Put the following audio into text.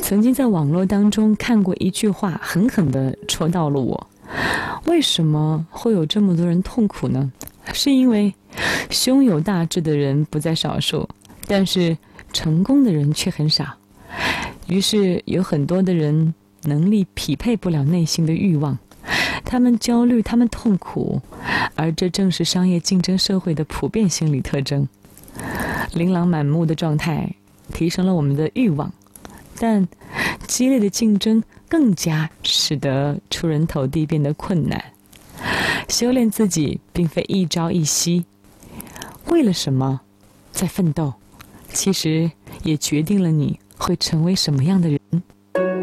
曾经在网络当中看过一句话，狠狠地戳到了我。为什么会有这么多人痛苦呢？是因为胸有大志的人不在少数，但是成功的人却很少。于是有很多的人能力匹配不了内心的欲望，他们焦虑，他们痛苦，而这正是商业竞争社会的普遍心理特征。琳琅满目的状态提升了我们的欲望，但激烈的竞争更加使得出人头地变得困难。修炼自己并非一朝一夕，为了什么在奋斗，其实也决定了你会成为什么样的人。